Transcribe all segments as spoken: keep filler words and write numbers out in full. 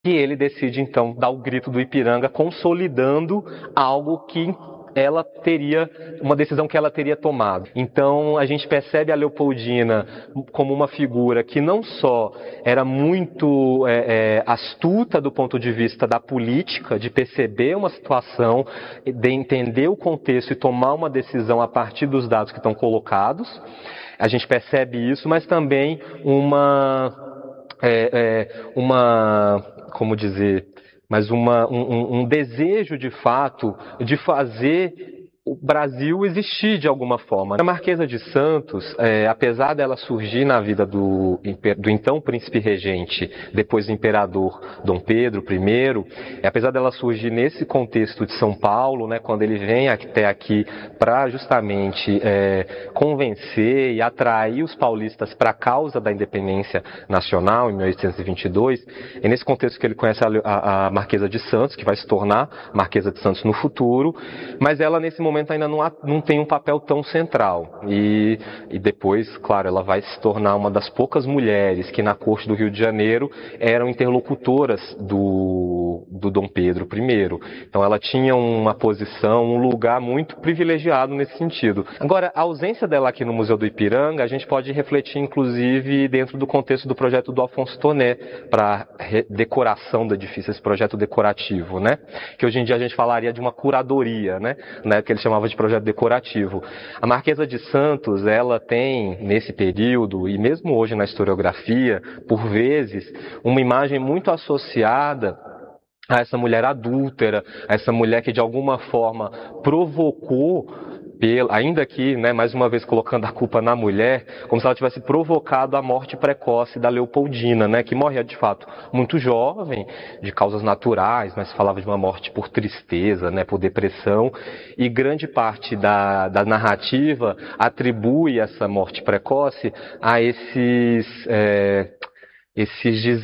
E ele decide, então, dar o grito do Ipiranga, consolidando algo que ela teria, uma decisão que ela teria tomado. Então, a gente percebe a Leopoldina como uma figura que não só era muito é, é, astuta do ponto de vista da política, de perceber uma situação, de entender o contexto e tomar uma decisão a partir dos dados que estão colocados. A gente percebe isso, mas também uma... É, é, uma, como dizer, mas uma, um, um desejo de fato de fazer o Brasil existir de alguma forma. A Marquesa de Santos, é, apesar dela surgir na vida do, do então príncipe regente, depois do imperador Dom Pedro I, é, apesar dela surgir nesse contexto de São Paulo, né, quando ele vem até aqui para justamente é, convencer e atrair os paulistas para a causa da independência nacional, em mil oitocentos e vinte e dois, é nesse contexto que ele conhece a, a, a Marquesa de Santos, que vai se tornar Marquesa de Santos no futuro, mas ela nesse momento momento ainda não, há, não tem um papel tão central. E, e depois, claro, ela vai se tornar uma das poucas mulheres que na corte do Rio de Janeiro eram interlocutoras do, do Dom Pedro I. Então ela tinha uma posição, um lugar muito privilegiado nesse sentido. Agora, a ausência dela aqui no Museu do Ipiranga, a gente pode refletir inclusive dentro do contexto do projeto do Afonso Toné para decoração do edifício, esse projeto decorativo, né? Que hoje em dia a gente falaria de uma curadoria, né? né? Que ele chamava de projeto decorativo. A Marquesa de Santos, ela tem, nesse período, e mesmo hoje na historiografia, por vezes, uma imagem muito associada a essa mulher adúltera, a essa mulher que de alguma forma provocou, ainda que, né, mais uma vez colocando a culpa na mulher, como se ela tivesse provocado a morte precoce da Leopoldina, né, que morria de fato muito jovem, de causas naturais, mas falava de uma morte por tristeza, né, por depressão, e grande parte da, da narrativa atribui essa morte precoce a esses... É, esses des,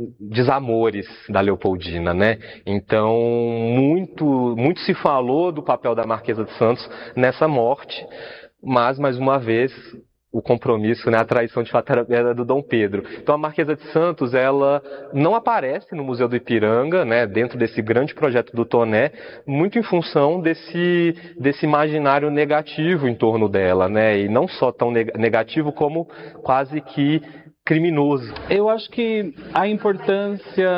desamores da Leopoldina, né? Então, muito, muito se falou do papel da Marquesa de Santos nessa morte, mas, mais uma vez, o compromisso, né, a traição de fato era do Dom Pedro. Então, a Marquesa de Santos, ela não aparece no Museu do Ipiranga, né, dentro desse grande projeto do Toné, muito em função desse, desse imaginário negativo em torno dela, né? E não só tão negativo como quase que criminoso. Eu acho que a importância...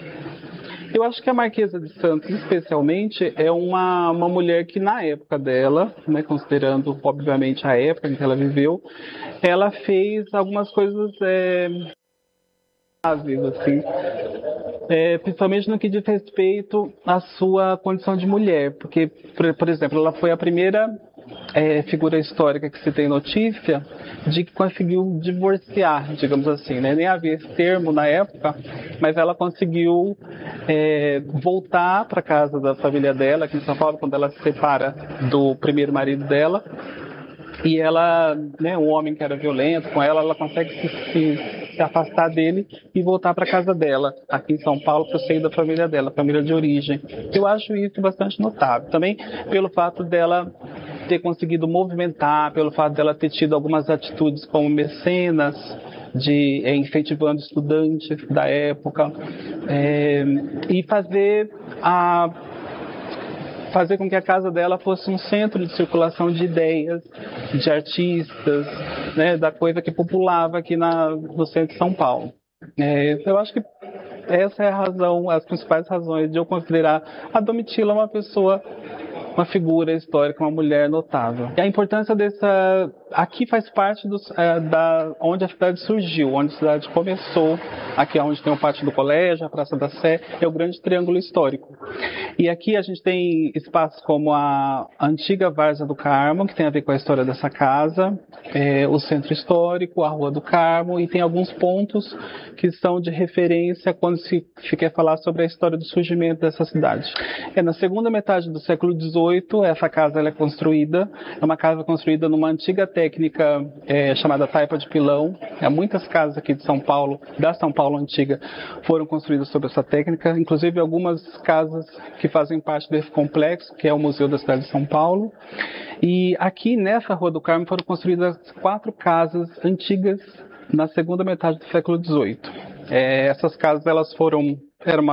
Eu acho que a Marquesa de Santos, especialmente, é uma, uma mulher que, na época dela, né, considerando, obviamente, a época em que ela viveu, ela fez algumas coisas é, assim, é, principalmente no que diz respeito à sua condição de mulher. Porque, por, por exemplo, ela foi a primeira... É, figura histórica que se tem notícia de que conseguiu divorciar, digamos assim, né? Nem havia esse termo na época, mas ela conseguiu é, voltar para a casa da família dela, aqui em São Paulo, quando ela se separa do primeiro marido dela. E ela, né, um homem que era violento com ela, ela consegue se, se, se afastar dele e voltar para a casa dela, aqui em São Paulo, para o seio da família dela, família de origem. Eu acho isso bastante notável. Também pelo fato dela ter conseguido movimentar, pelo fato dela ter tido algumas atitudes como mecenas, de é, incentivando estudantes da época, é, e fazer a fazer com que a casa dela fosse um centro de circulação de ideias, de artistas, né, da coisa que populava aqui na, no centro de São Paulo. É, eu acho que essa é a razão, as principais razões de eu considerar a Domitila uma pessoa, uma figura histórica, uma mulher notável. E a importância dessa... Aqui faz parte do, é, da, onde a cidade surgiu, onde a cidade começou, aqui é onde tem o pátio do colégio, a Praça da Sé, é o grande triângulo histórico. E aqui a gente tem espaços como a antiga Várzea do Carmo, que tem a ver com a história dessa casa, é, o Centro Histórico, a Rua do Carmo, e tem alguns pontos que são de referência quando se, se quer falar sobre a história do surgimento dessa cidade. É, na segunda metade do século dezoito, essa casa ela é construída, é uma casa construída numa antiga técnica é, chamada taipa de pilão. É, muitas casas aqui de São Paulo, da São Paulo antiga, foram construídas sob essa técnica, inclusive algumas casas que fazem parte desse complexo, que é o Museu da Cidade de São Paulo. E aqui nessa Rua do Carmo foram construídas quatro casas antigas na segunda metade do século dezoito. É, essas casas elas foram Era uma